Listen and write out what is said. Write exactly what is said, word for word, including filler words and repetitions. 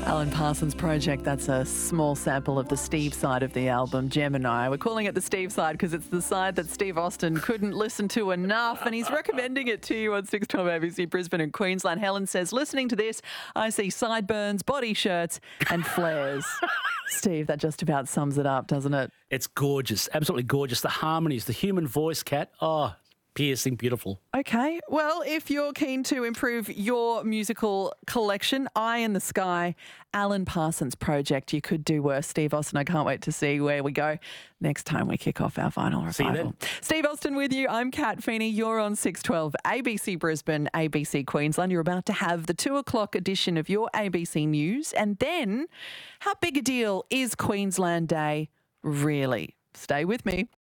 Alan Parsons Project, that's a small sample of the Steve side of the album, Gemini. We're calling it the Steve side because it's the side that Steve Austin couldn't listen to enough, and he's recommending it to you on six twelve A B C Brisbane and Queensland. Helen says, listening to this, I see sideburns, body shirts and flares. Steve, that just about sums it up, doesn't it? It's gorgeous, absolutely gorgeous. The harmonies, the human voice, Kat, oh, piercing, beautiful. Okay, well, if you're keen to improve your musical collection, Eye in the Sky, Alan Parsons Project, you could do worse. Steve Austin, I can't wait to see where we go next time we kick off our vinyl revival. See you then. Steve Austin with you. I'm Kat Feeney. You're on six twelve A B C Brisbane, A B C Queensland. You're about to have the two o'clock edition of your A B C News. And then, how big a deal is Queensland Day really? Stay with me.